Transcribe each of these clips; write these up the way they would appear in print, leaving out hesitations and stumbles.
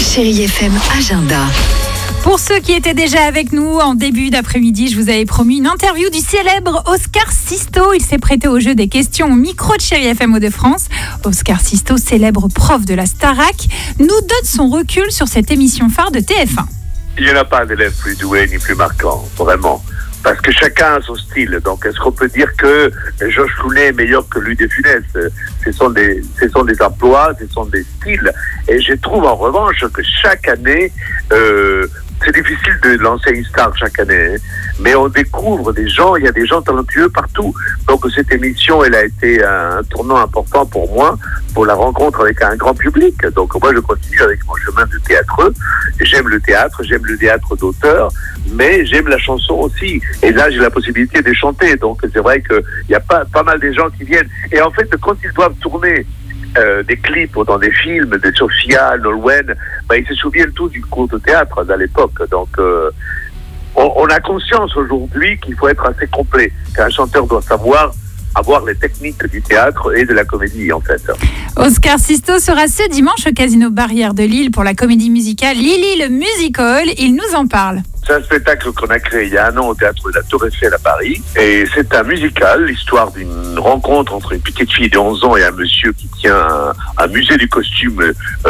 Chérie FM Agenda. Pour ceux qui étaient déjà avec nous en début d'après-midi, je vous avais promis une interview du célèbre Oscar Sisto. Il s'est prêté au jeu des questions au micro de Chérie FM Hauts-de-France. Oscar Sisto, célèbre prof de la Starac, nous donne son recul sur cette émission phare de TF1. Il n'y en a pas d'élève plus doué ni plus marquant, vraiment. Parce que chacun a son style. Donc, est-ce qu'on peut dire que Georges Clooney est meilleur que Louis de Funès? Ce sont des emplois, ce sont des styles. Et je trouve en revanche que chaque année, c'est difficile de lancer une star chaque année, hein, mais on découvre des gens, il y a des gens talentueux partout. Donc cette émission, elle a été un tournant important pour moi, pour la rencontre avec un grand public. Donc moi, je continue avec mon chemin de théâtreux. J'aime le théâtre d'auteur, mais j'aime la chanson aussi. Et là, j'ai la possibilité de chanter. Donc c'est vrai qu'il y a pas mal de gens qui viennent. Et en fait, quand ils doivent tourner des clips dans des films de Sophia, Nolwenn, ils se souviennent tous du cours de théâtre à l'époque. Donc on a conscience aujourd'hui qu'il faut être assez complet, qu'un chanteur doit savoir avoir les techniques du théâtre et de la comédie en fait. Oscar Sisto sera ce dimanche au Casino Barrière de Lille pour la comédie musicale Lily le Musical. Il nous en parle. C'est un spectacle qu'on a créé il y a un an au théâtre de la Tour Eiffel à Paris. Et c'est un musical, l'histoire d'une rencontre entre une petite fille de 11 ans et un monsieur qui tient un musée du costume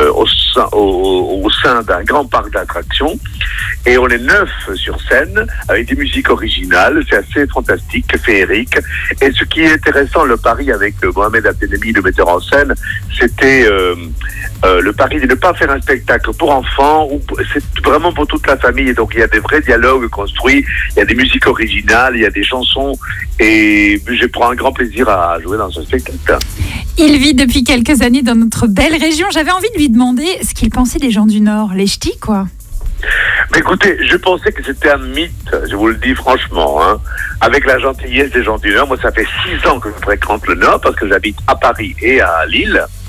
au sein d'un grand parc d'attractions. Et on est 9 sur scène avec des musiques originales. C'est assez fantastique, féerique. Et ce qui est intéressant, le pari avec Mohamed Abdelhemi, le metteur en scène, c'était le pari de ne pas faire un spectacle pour enfants. C'est vraiment pour toute la famille. Et donc il y a des vrais dialogues construits, il y a des musiques originales, il y a des chansons, et je prends un grand plaisir à jouer dans ce spectacle. Il vit depuis quelques années dans notre belle région. J'avais envie de lui demander ce qu'il pensait des gens du Nord, les ch'tis quoi. Mais écoutez, je pensais que c'était un mythe, je vous le dis franchement, hein, avec la gentillesse des gens du Nord. Moi, ça fait 6 ans que je fréquente le Nord, parce que j'habite à Paris et à Lille.